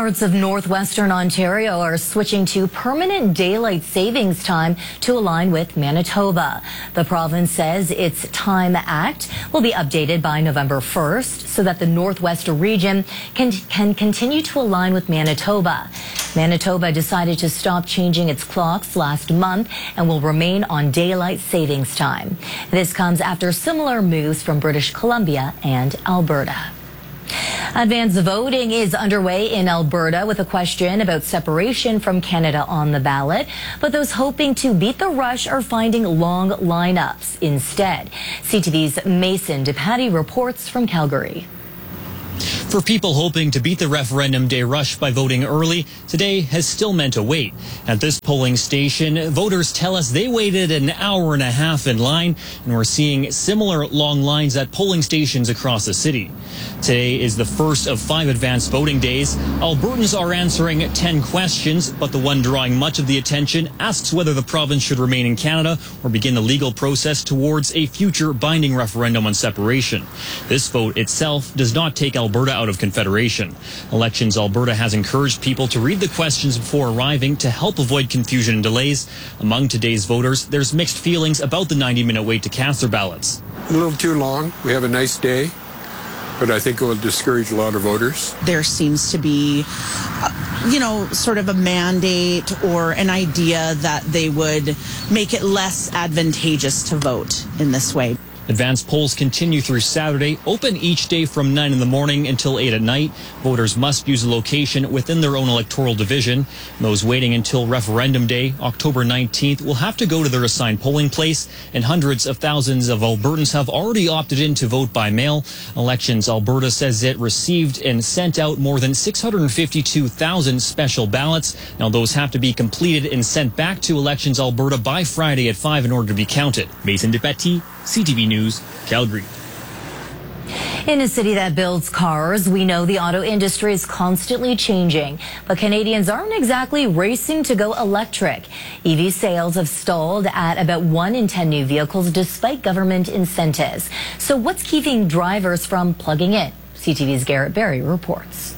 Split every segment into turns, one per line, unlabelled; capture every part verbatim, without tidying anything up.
Parts of northwestern Ontario are switching to permanent daylight savings time to align with Manitoba. The province says its Time Act will be updated by November first so that the Northwest region can, can continue to align with Manitoba. Manitoba decided to stop changing its clocks last month and will remain on daylight savings time. This comes after similar moves from British Columbia and Alberta. Advance voting is underway in Alberta with a question about separation from Canada on the ballot, but those hoping to beat the rush are finding long lineups instead. C T V's Mason DePatty reports from Calgary.
For people hoping to beat the referendum day rush by voting early, today has still meant a wait. At this polling station, voters tell us they waited an hour and a half in line, and we're seeing similar long lines at polling stations across the city. Today is the first of five advanced voting days. Albertans are answering ten questions, but the one drawing much of the attention asks whether the province should remain in Canada or begin the legal process towards a future binding referendum on separation. This vote itself does not take Alberta out of Confederation. Elections Alberta has encouraged people to read the questions before arriving to help avoid confusion and delays. Among today's voters, there's mixed feelings about the ninety minute wait to cast their ballots.
A little too long. We have a nice day, but I think it will discourage a lot of voters.
There seems to be, uh, you know, sort of a mandate or an idea that they would make it less advantageous to vote in this way.
Advanced polls continue through Saturday, open each day from nine in the morning until eight at night. Voters must use a location within their own electoral division. Those waiting until referendum day, October nineteenth, will have to go to their assigned polling place, and hundreds of thousands of Albertans have already opted in to vote by mail. Elections Alberta says it received and sent out more than six hundred fifty-two thousand special ballots. Now those have to be completed and sent back to Elections Alberta by Friday at five in order to be counted. Mason DePatty, C T V News, Calgary.
In a city that builds cars, we know the auto industry is constantly changing, but Canadians aren't exactly racing to go electric. E V sales have stalled at about one in ten new vehicles despite government incentives. So what's keeping drivers from plugging in? C T V's Garrett Berry reports.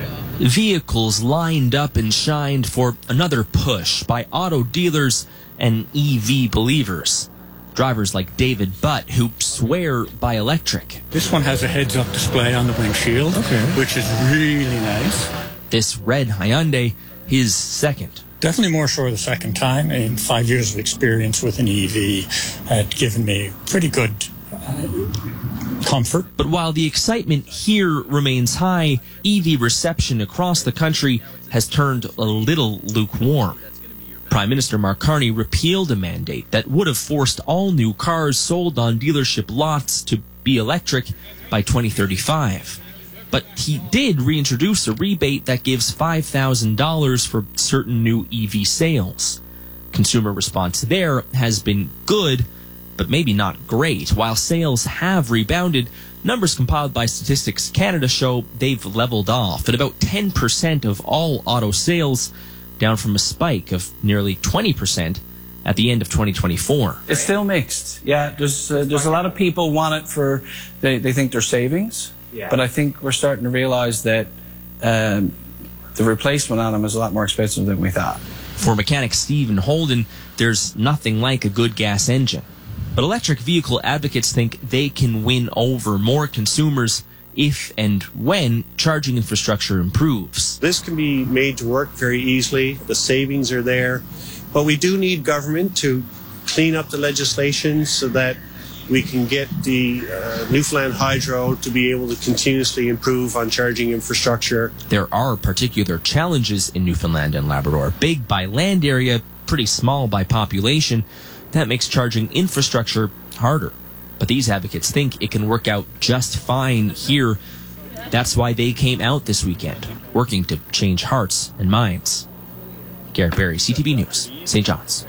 Vehicles lined up and shined for another push by auto dealers and E V believers. Drivers like David Butt, who swear by electric.
This one has a heads-up display on the windshield, okay, which is really nice.
This red Hyundai, his second.
Definitely more so the second time, and five years of experience with an E V had given me pretty good uh, comfort.
But while the excitement here remains high, E V reception across the country has turned a little lukewarm. Prime Minister Mark Carney repealed a mandate that would have forced all new cars sold on dealership lots to be electric by twenty thirty-five. But he did reintroduce a rebate that gives five thousand dollars for certain new E V sales. Consumer response there has been good, but maybe not great. While sales have rebounded, numbers compiled by Statistics Canada show they've leveled off at about ten percent of all auto sales, down from a spike of nearly twenty percent at the end of twenty twenty-four.
It's still mixed. Yeah, there's uh, there's a lot of people want it for, they, they think they're savings, yeah. But I think we're starting to realize that um, the replacement on them is a lot more expensive than we thought.
For mechanic Stephen Holden, there's nothing like a good gas engine. But electric vehicle advocates think they can win over more consumers if and when charging infrastructure improves.
This can be made to work very easily. The savings are there. But we do need government to clean up the legislation so that we can get the uh, Newfoundland Hydro to be able to continuously improve on charging infrastructure.
There are particular challenges in Newfoundland and Labrador. Big by land area, pretty small by population. That makes charging infrastructure harder. But these advocates think it can work out just fine here. That's why they came out this weekend, working to change hearts and minds. Garrett Berry, C T V News, Saint John's.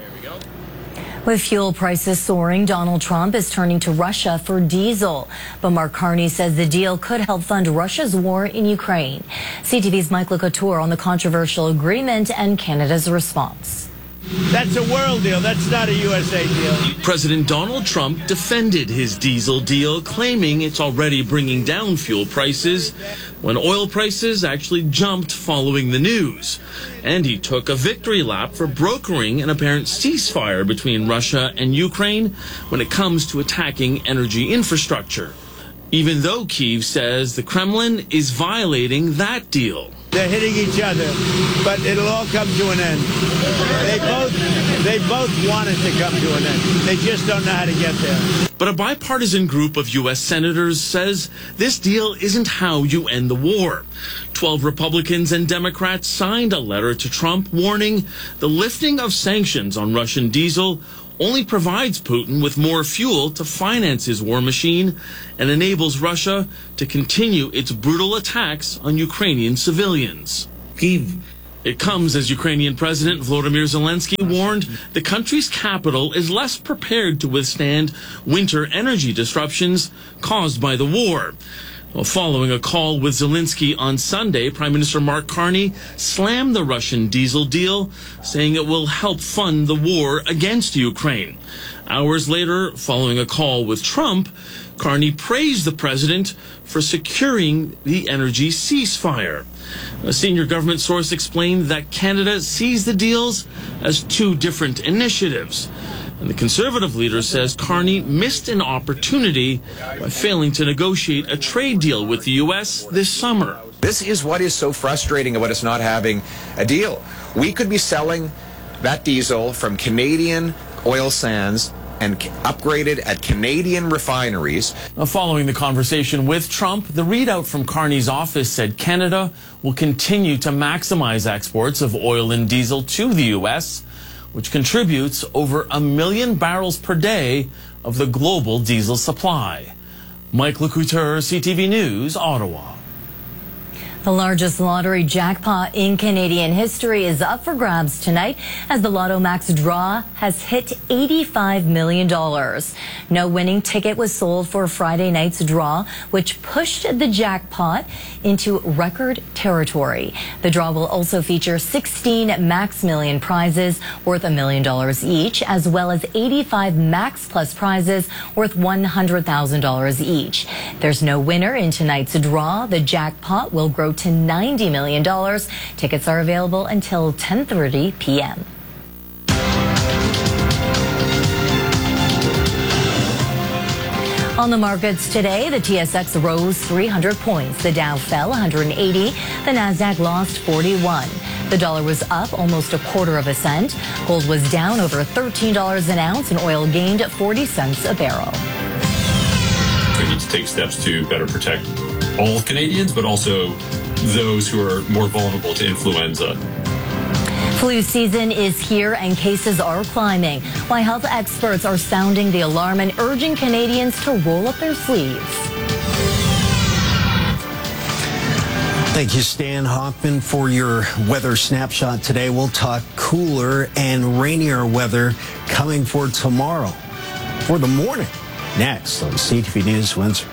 With fuel prices soaring, Donald Trump is turning to Russia for diesel. But Mark Carney says the deal could help fund Russia's war in Ukraine. C T V's Michael Couture on the controversial agreement and Canada's response.
That's a world deal. That's not a U S A deal.
President Donald Trump defended his diesel deal, claiming it's already bringing down fuel prices when oil prices actually jumped following the news. And he took a victory lap for brokering an apparent ceasefire between Russia and Ukraine when it comes to attacking energy infrastructure, even though Kyiv says the Kremlin is violating that deal.
They're hitting each other, but it'll all come to an end. They both, they both want it to come to an end. They just don't know how to get there.
But a bipartisan group of U S senators says this deal isn't how you end the war. Twelve Republicans and Democrats signed a letter to Trump warning the lifting of sanctions on Russian diesel only provides Putin with more fuel to finance his war machine and enables Russia to continue its brutal attacks on Ukrainian civilians.
Kyiv.
It comes as Ukrainian President Volodymyr Zelensky warned the country's capital is less prepared to withstand winter energy disruptions caused by the war. Well, following a call with Zelensky on Sunday, Prime Minister Mark Carney slammed the Russian diesel deal, saying it will help fund the war against Ukraine. Hours later, following a call with Trump, Carney praised the president for securing the energy ceasefire. A senior government source explained that Canada sees the deals as two different initiatives. And the Conservative leader says Carney missed an opportunity by failing to negotiate a trade deal with the U S this summer.
This is what is so frustrating about us not having a deal. We could be selling that diesel from Canadian oil sands and upgraded at Canadian refineries.
Following the conversation with Trump, the readout from Carney's office said Canada will continue to maximize exports of oil and diesel to the U S, which contributes over a million barrels per day of the global diesel supply. Mike LeCouture, C T V News, Ottawa.
The largest lottery jackpot in Canadian history is up for grabs tonight as the Lotto Max draw has hit eighty-five million dollars. No winning ticket was sold for Friday night's draw, which pushed the jackpot into record territory. The draw will also feature sixteen Max Million prizes worth a million dollars each, as well as eighty-five Max Plus prizes worth one hundred thousand dollars each. There's no winner in tonight's draw. The jackpot will grow to ninety million dollars. Tickets are available until ten thirty p m On the markets today, the T S X rose three hundred points. The Dow fell one hundred eighty. The Nasdaq lost forty-one. The dollar was up almost a quarter of a cent. Gold was down over thirteen dollars an ounce, and oil gained forty cents a barrel.
We need to take steps to better protect all Canadians, but also those who are more vulnerable to influenza.
Flu season is here and cases are climbing, while health experts are sounding the alarm and urging Canadians to roll up their sleeves.
Thank you, Stan Hoffman, for your weather snapshot today. We'll talk cooler and rainier weather coming for tomorrow, for the morning, next on C T V News Windsor.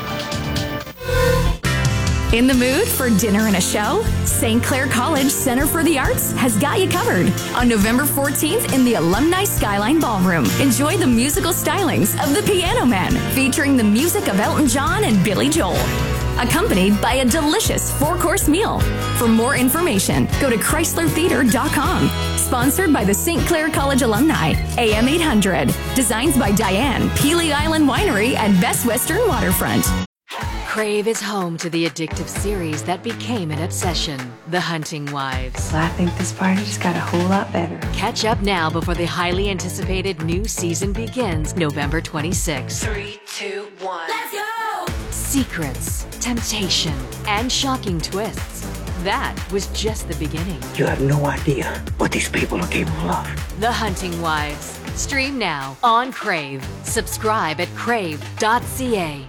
In the mood for dinner and a show? Saint Clair College Center for the Arts has got you covered. On November fourteenth in the Alumni Skyline Ballroom, enjoy the musical stylings of The Piano Man, featuring the music of Elton John and Billy Joel, accompanied by a delicious four-course meal. For more information, go to chrysler theater dot com. Sponsored by the Saint Clair College alumni, A M eight hundred. Designs by Diane, Peely Island Winery, and Best Western Waterfront.
Crave is home to the addictive series that became an obsession, The Hunting Wives.
I think this party just got a whole lot better.
Catch up now before the highly anticipated new season begins November twenty-sixth.
Three, two, one. Let's go!
Secrets, temptation, and shocking twists. That was just the beginning.
You have no idea what these people are capable of.
The Hunting Wives. Stream now on Crave. Subscribe at crave dot c a.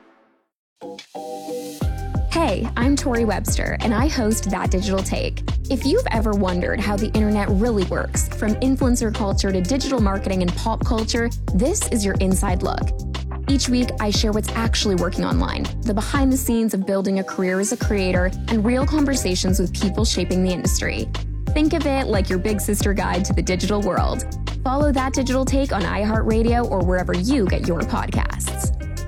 Hey, I'm Tori Webster, and I host That Digital Take. If you've ever wondered how the internet really works, from influencer culture to digital marketing and pop culture, this is your inside look. Each week, I share what's actually working online, the behind the scenes of building a career as a creator, and real conversations with people shaping the industry. Think of it like your big sister guide to the digital world. Follow That Digital Take on iHeartRadio or wherever you get your podcasts.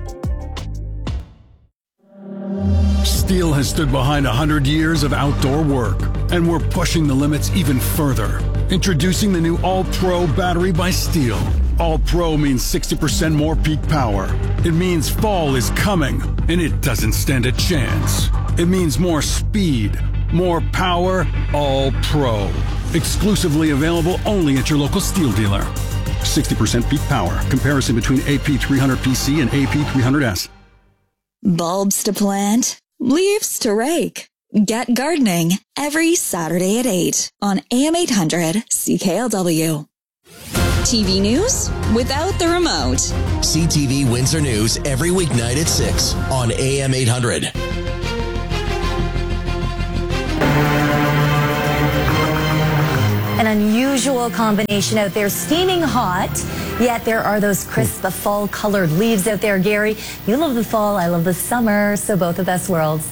Steel has stood behind one hundred years of outdoor work, and we're pushing the limits even further. Introducing the new All-Pro battery by Steel. All-Pro means sixty percent more peak power. It means fall is coming, and it doesn't stand a chance. It means more speed, more power, All-Pro. Exclusively available only at your local Steel dealer. sixty percent peak power. Comparison between A P three hundred P C and A P three hundred S.
Bulbs to plant, leaves to rake. Get gardening every Saturday at eight on A M eight hundred C K L W. T V news without the remote.
C T V Windsor News every weeknight at six on A M eight hundred.
An unusual combination out there, steaming hot, yet there are those crisp fall-colored leaves out there. Gary, you love the fall, I love the summer, so both the best worlds.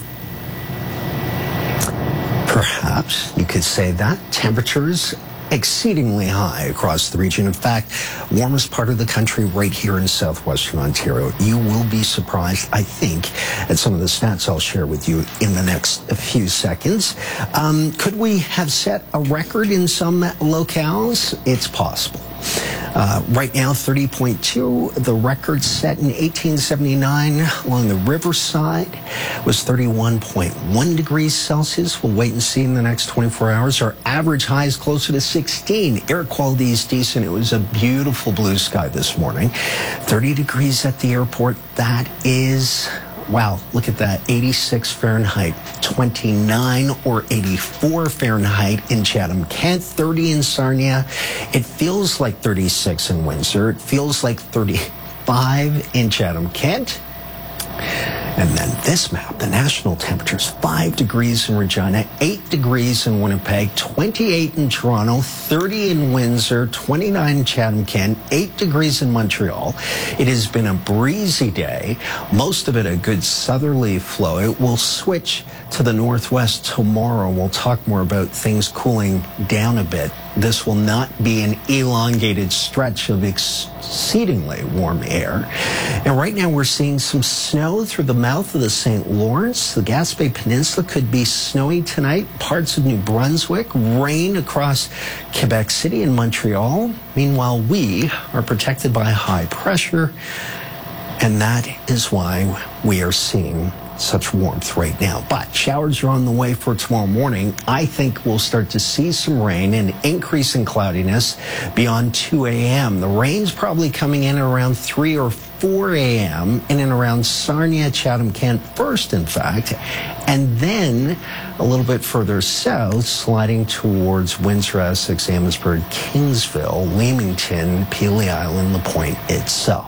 Perhaps you could say that. Temperatures exceedingly high across the region. In fact, warmest part of the country right here in southwestern Ontario. You will be surprised, I think, at some of the stats I'll share with you in the next few seconds. Um, could we have set a record in some locales? It's possible. Uh, right now, thirty point two. The record set in eighteen seventy-nine along the riverside was thirty-one point one degrees Celsius. We'll wait and see in the next twenty-four hours. Our average high is closer to sixteen. Air quality is decent. It was a beautiful blue sky this morning. thirty degrees at the airport. That is... wow, look at that, eighty-six Fahrenheit, twenty-nine or eighty-four Fahrenheit in Chatham-Kent, thirty in Sarnia. It feels like thirty-six in Windsor. It feels like thirty-five in Chatham-Kent. And then this map, the national temperatures, five degrees in Regina, eight degrees in Winnipeg, twenty-eight in Toronto, thirty in Windsor, twenty-nine in Chatham-Kent, eight degrees in Montreal. It has been a breezy day, most of it a good southerly flow. It will switch to the northwest tomorrow. We'll talk more about things cooling down a bit. This will not be an elongated stretch of exceedingly warm air. And right now we're seeing some snow through the mouth of the Saint Lawrence. The Gaspé Peninsula could be snowy tonight. Parts of New Brunswick. Rain across Quebec City and Montreal. Meanwhile, we are protected by high pressure. And that is why we are seeing such warmth right now. But showers are on the way for tomorrow morning. I think we'll start to see some rain and increase in cloudiness beyond two a m The rain's probably coming in around three or four a m in and around Sarnia, Chatham-Kent first, in fact, and then a little bit further south, sliding towards Windsor, Essex, Amherstburg, Kingsville, Leamington, Pelee Island, the Point itself.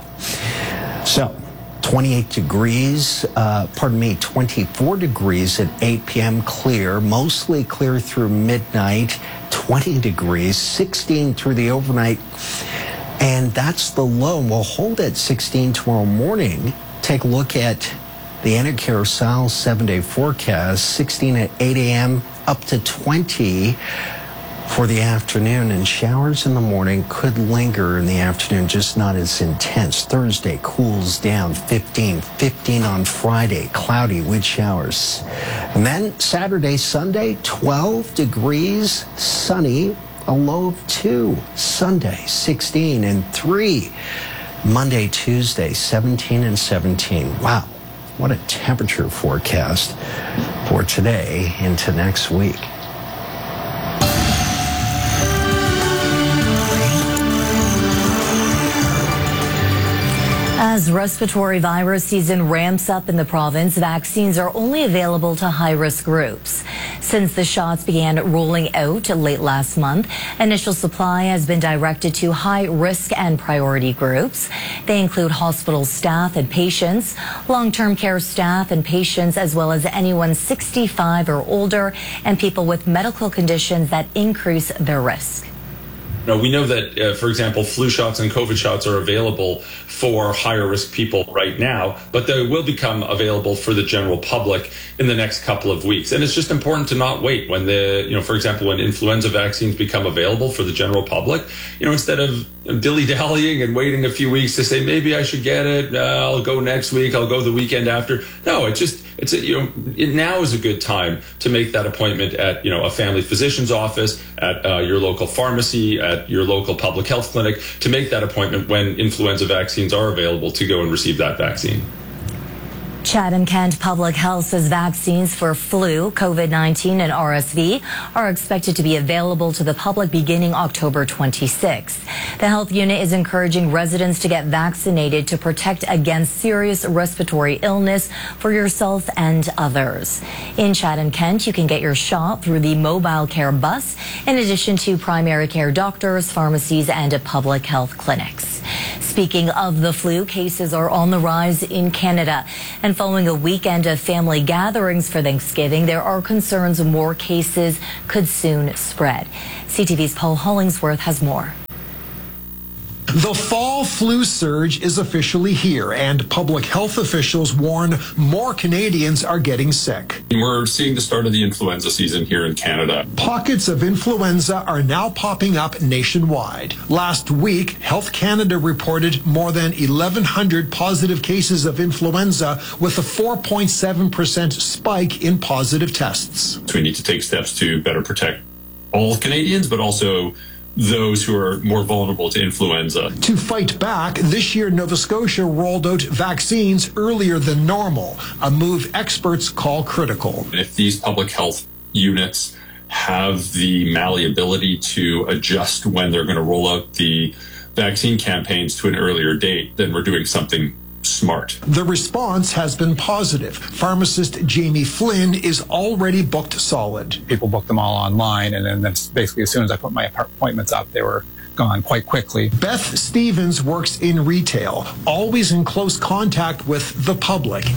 So, twenty-eight degrees, uh, pardon me, twenty-four degrees at eight p m clear, mostly clear through midnight, twenty degrees, sixteen through the overnight, and that's the low. We'll hold at sixteen tomorrow morning. Take a look at the Enercare Sal seven-day forecast, sixteen at eight a m, up to twenty for the afternoon, and showers in the morning could linger in the afternoon, just not as intense. Thursday cools down, fifteen, fifteen on Friday, cloudy with showers. And then Saturday, Sunday, twelve degrees, sunny, a low of two. Sunday, sixteen and three. Monday, Tuesday, seventeen and seventeen. Wow, what a temperature forecast for today into next week.
As respiratory virus season ramps up in the province, vaccines are only available to high-risk groups. Since the shots began rolling out late last month, initial supply has been directed to high-risk and priority groups. They include hospital staff and patients, long-term care staff and patients, as well as anyone sixty-five or older and people with medical conditions that increase their risk.
No, we know that, uh, for example, flu shots and COVID shots are available for higher risk people right now, but they will become available for the general public in the next couple of weeks. And it's just important to not wait when the, you know, for example, when influenza vaccines become available for the general public, you know, instead of dilly-dallying and waiting a few weeks to say, maybe I should get it, uh, I'll go next week, I'll go the weekend after. No, it just, it's a, you know, it now is a good time to make that appointment at, you know, a family physician's office, at uh, your local pharmacy, at your local public health clinic, to make that appointment when influenza vaccines are available to go and receive that vaccine.
Chatham-Kent Public Health says vaccines for flu, COVID nineteen, and R S V are expected to be available to the public beginning October twenty-sixth. The health unit is encouraging residents to get vaccinated to protect against serious respiratory illness for yourself and others. In Chatham-Kent, you can get your shot through the mobile care bus, in addition to primary care doctors, pharmacies, and public health clinics. Speaking of the flu, cases are on the rise in Canada. And following a weekend of family gatherings for Thanksgiving, there are concerns more cases could soon spread. C T V's Paul Hollingsworth has more.
The fall flu surge is officially here, and public health officials warn more Canadians are getting sick.
We're seeing the start of the influenza season here in Canada.
Pockets of influenza are now popping up nationwide. Last week, Health Canada reported more than eleven hundred positive cases of influenza, with a four point seven percent spike in positive tests.
So we need to take steps to better protect all Canadians, but also those who are more vulnerable to influenza.
To fight back, this year Nova Scotia rolled out vaccines earlier than normal, a move experts call critical.
If these public health units have the malleability to adjust when they're going to roll out the vaccine campaigns to an earlier date, then we're doing something smart.
The response has been positive. Pharmacist Jamie Flynn is already booked solid.
People booked them all online, and then that's basically as soon as I put my appointments up, they were gone quite quickly.
Beth Stevens works in retail, always in close contact with the public.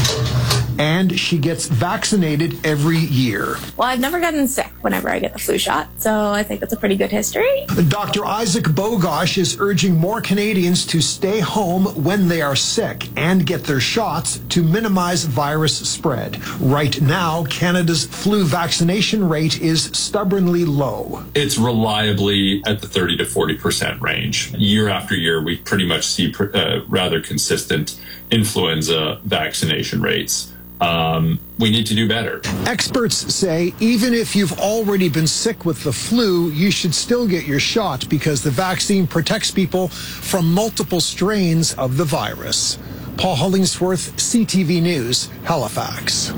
And she gets vaccinated every year.
Well, I've never gotten sick whenever I get the flu shot, so I think that's a pretty good history.
Doctor Isaac Bogosh is urging more Canadians to stay home when they are sick and get their shots to minimize virus spread. Right now, Canada's flu vaccination rate is stubbornly low.
It's reliably at the thirty to forty percent range. Year after year, we pretty much see uh, rather consistent influenza vaccination rates. Um, we need to do better.
Experts say even if you've already been sick with the flu, you should still get your shot because the vaccine protects people from multiple strains of the virus. Paul Hollingsworth, C T V News, Halifax.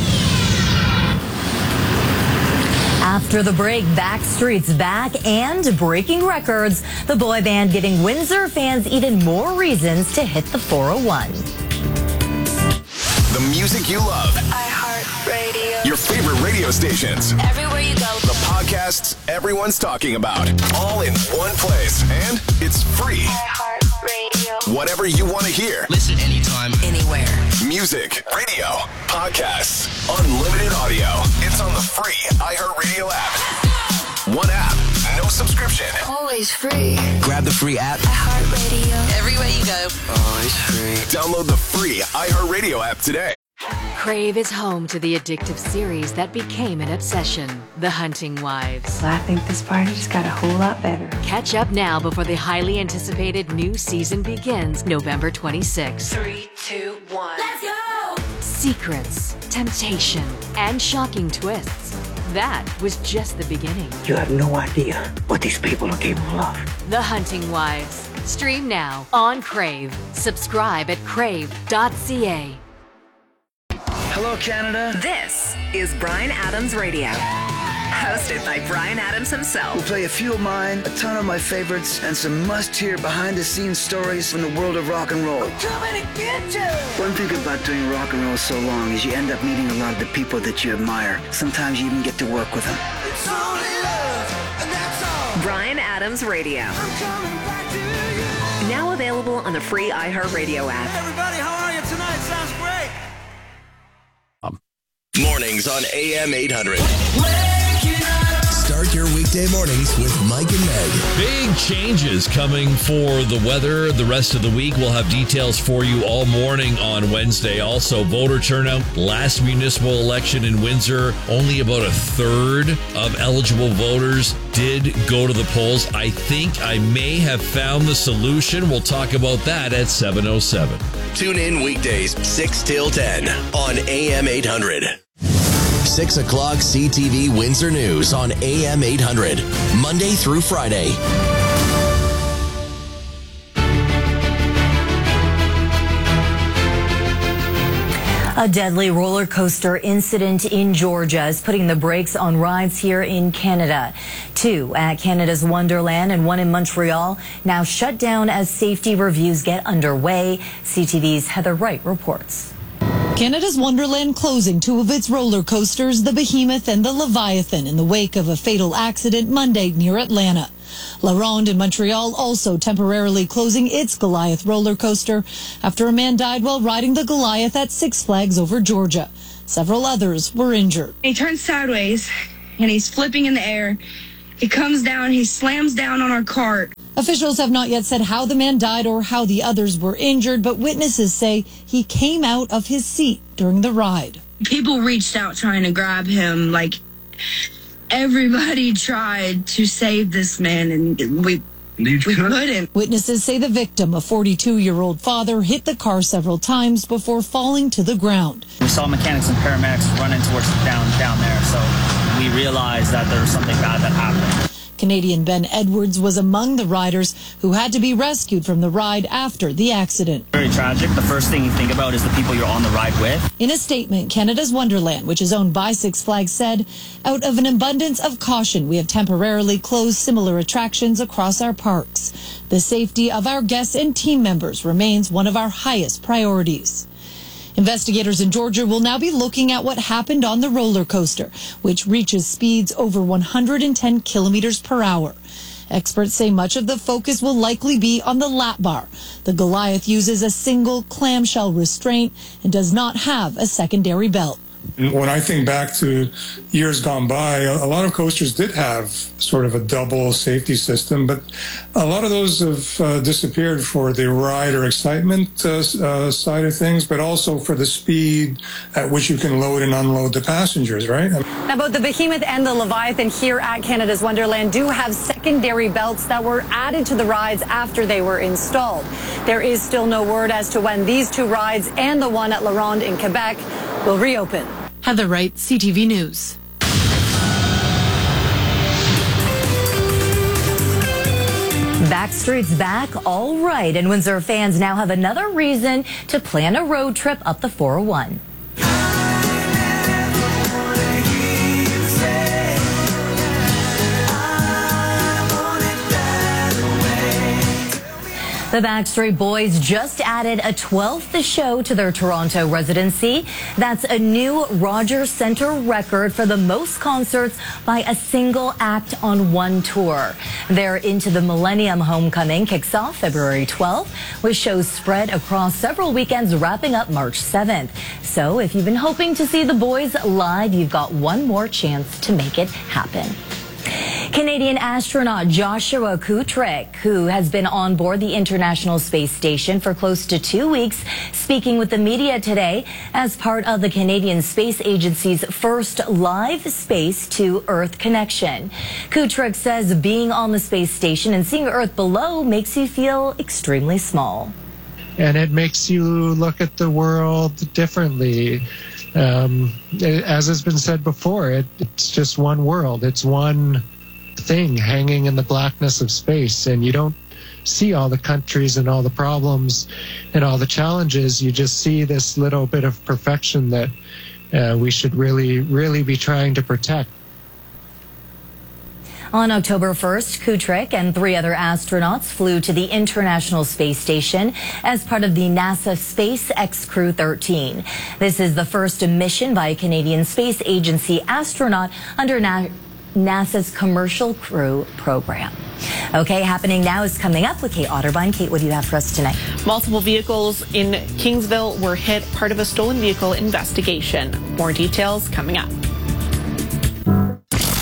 After the break, Backstreet's back and breaking records. The boy band giving Windsor fans even more reasons to hit the four oh one.
The music you love.
iHeartRadio.
Your favorite radio stations.
Everywhere you go.
The podcasts everyone's talking about. All in one place. And it's free.
iHeartRadio.
Whatever you want to hear. Listen anytime.
Anywhere.
Music, radio, podcasts, unlimited audio. It's on the free iHeartRadio app. One app, no subscription.
Always free.
Grab the free app.
iHeartRadio. Everywhere you go.
Always free. Download the free iHeartRadio app today.
Crave is home to the addictive series that became an obsession, The Hunting Wives.
Well, I think this party just got a whole lot better.
Catch up now before the highly anticipated new season begins November twenty-sixth.
Three, two, one. Let's go!
Secrets, temptation, and shocking twists. That was just the beginning.
You have no idea what these people are capable of.
The Hunting Wives. Stream now on Crave. Subscribe at crave dot c a.
Hello, Canada.
This is Bryan Adams Radio, hosted by Bryan Adams himself.
We'll play a few of mine, a ton of my favorites, and some must-hear behind-the-scenes stories from the world of rock and roll.
I'm coming to get you.
One thing about doing rock and roll so long is you end up meeting a lot of the people that you admire. Sometimes you even get to work with them.
It's only love, and that's all. Bryan Adams Radio. I'm coming back to you. Now available on the free iHeartRadio app.
Hey everybody, how are you tonight? Sounds great.
Mornings on A M eight hundred. Start Start your weekday mornings with Mike and Meg.
Big changes coming for the weather the rest of the week. We'll have details for you all morning on Wednesday. Also, voter turnout. Last municipal election in Windsor, only about a third of eligible voters did go to the polls. I think I may have found the solution. We'll talk about that at seven oh seven.
Tune in weekdays six till ten on A M eight hundred. six o'clock C T V Windsor News on A M eight hundred, Monday through Friday.
A deadly roller coaster incident in Georgia is putting the brakes on rides here in Canada. Two at Canada's Wonderland and one in Montreal now shut down as safety reviews get underway. C T V's Heather Wright reports.
Canada's Wonderland closing two of its roller coasters, the Behemoth and the Leviathan, in the wake of a fatal accident Monday near Atlanta. La Ronde in Montreal also temporarily closing its Goliath roller coaster after a man died while riding the Goliath at Six Flags over Georgia. Several others were injured.
He turns sideways and he's flipping in the air. He comes down, he slams down on our cart.
Officials have not yet said how the man died or how the others were injured, but witnesses say he came out of his seat during the ride.
People reached out trying to grab him. Like, everybody tried to save this man, and we, we couldn't.
Witnesses say the victim, a forty-two-year-old father, hit the car several times before falling to the ground.
We saw mechanics and paramedics running towards down, down there, so we realized that there was something bad that happened.
Canadian Ben Edwards was among the riders who had to be rescued from the ride after the accident.
Very tragic. The first thing you think about is the people you're on the ride with.
In a statement, Canada's Wonderland, which is owned by Six Flags, said, out of an abundance of caution, we have temporarily closed similar attractions across our parks. The safety of our guests and team members remains one of our highest priorities. Investigators in Georgia will now be looking at what happened on the roller coaster, which reaches speeds over one hundred ten kilometers per hour. Experts say much of the focus will likely be on the lap bar. The Goliath uses a single clamshell restraint and does not have a secondary belt.
When I think back to years gone by, a lot of coasters did have sort of a double safety system, but a lot of those have uh, disappeared for the ride or excitement uh, uh, side of things, but also for the speed at which you can load and unload the passengers, right?
Now, both the Behemoth and the Leviathan here at Canada's Wonderland do have secondary belts that were added to the rides after they were installed. There is still no word as to when these two rides and the one at La Ronde in Quebec will reopen.
Heather Wright, C T V News.
Backstreet's back, all right, and Windsor fans now have another reason to plan a road trip up the four oh one. The Backstreet Boys just added a twelfth show to their Toronto residency. That's a new Rogers Centre record for the most concerts by a single act on one tour. Their Into the Millennium Homecoming kicks off February twelfth, with shows spread across several weekends wrapping up March seventh. So if you've been hoping to see the boys live, you've got one more chance to make it happen. Canadian astronaut Joshua Kutrick, who has been on board the International Space Station for close to two weeks, speaking with the media today as part of the Canadian Space Agency's first live space to Earth connection. Kutrick says being on the space station and seeing Earth below makes you feel extremely small.
And it makes you look at the world differently. Um, as has been said before, it, it's just one world. It's one thing hanging in the blackness of space, and you don't see all the countries and all the problems and all the challenges. You just see this little bit of perfection that uh, we should really, really be trying to protect.
On October first, Kutrick and three other astronauts flew to the International Space Station as part of the NASA SpaceX Crew thirteen. This is the first mission by a Canadian Space Agency astronaut under Na- NASA's Commercial Crew program. Okay, happening now is coming up with Kate Otterbein. Kate, what do you have for us tonight?
Multiple vehicles in Kingsville were hit, part of a stolen vehicle investigation. More details coming up.
Stay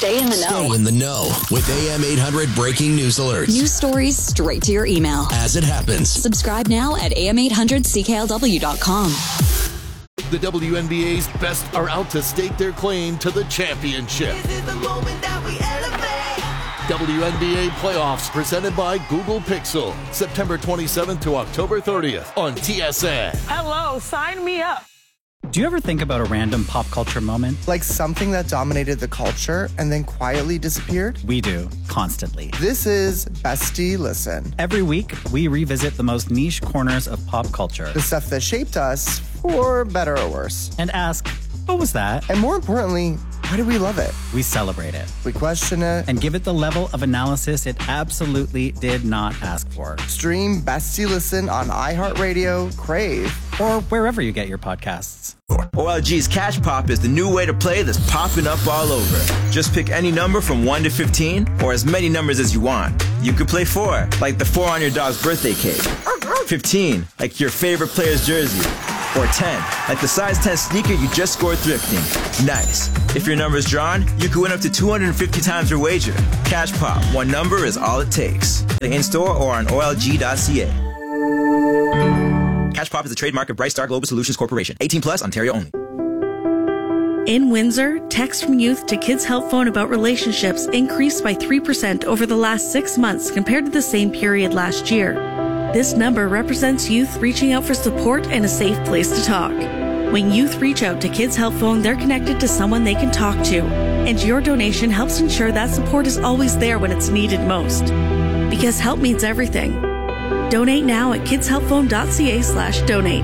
Stay in the know.
Stay in the know with A M eight hundred breaking news alerts.
News stories straight to your email.
As it happens.
Subscribe now at A M eight hundred C K L W dot com.
The W N B A's best are out to stake their claim to the championship.
This is the moment that we elevate.
W N B A playoffs presented by Google Pixel. September twenty-seventh to October thirtieth on T S N.
Hello, sign me up.
Do you ever think about a random pop culture moment?
Like something that dominated the culture and then quietly disappeared?
We do, constantly.
This is Bestie Listen.
Every week, we revisit the most niche corners of pop culture.
The stuff that shaped us, for better or worse.
And ask, what was that?
And more importantly, why do we love it?
We celebrate it.
We question it.
And give it the level of analysis it absolutely did not ask for.
Stream Bestie Listen on iHeartRadio, Crave,
or wherever you get your podcasts.
O L G's Cash Pop is the new way to play that's popping up all over. Just pick any number from one to fifteen, or as many numbers as you want. You could play four, like the four on your dog's birthday cake. fifteen, like your favorite player's jersey. Or ten, like the size ten sneaker you just scored thrifting. Nice. If your number is drawn, you can win up to two hundred fifty times your wager. Cash Pop, one number is all it takes. In-store or on O L G dot C A. Cash Pop is a trademark of Bright Star Global Solutions Corporation. eighteen plus, Ontario only.
In Windsor, text from youth to Kids Help Phone about relationships increased by three percent over the last six months compared to the same period last year. This number represents youth reaching out for support and a safe place to talk. When youth reach out to Kids Help Phone, they're connected to someone they can talk to. And your donation helps ensure that support is always there when it's needed most. Because help means everything. Donate now at kidshelpphone.ca slash donate.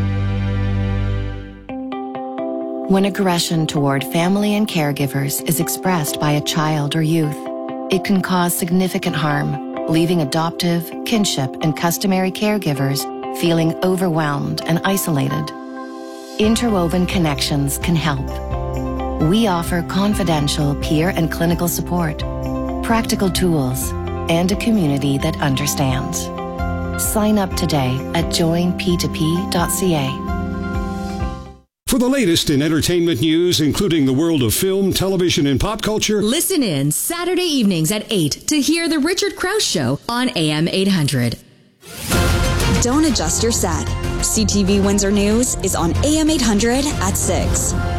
When aggression toward family and caregivers is expressed by a child or youth, it can cause significant harm, leaving adoptive, kinship, and customary caregivers feeling overwhelmed and isolated. Interwoven Connections can help. We offer confidential peer and clinical support, practical tools, and a community that understands. Sign up today at join p two p dot c a.
For the latest in entertainment news, including the world of film, television, and pop culture,
listen in Saturday evenings at eight to hear The Richard Krause Show on A M eight hundred.
Don't adjust your set. C T V Windsor News is on A M eight hundred at six.